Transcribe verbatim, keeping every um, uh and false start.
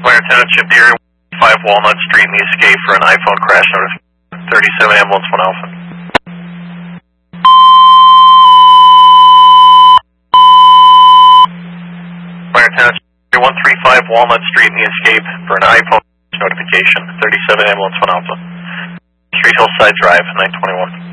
Blair Township, area five Walnut Street in the escape for an iPhone crash notification. thirty-seven ambulance, one Alpha. Blair Township, area one three five Walnut Street in the escape for an iPhone notification. thirty-seven ambulance, one Alpha. Street Hillside Drive, nine twenty-one.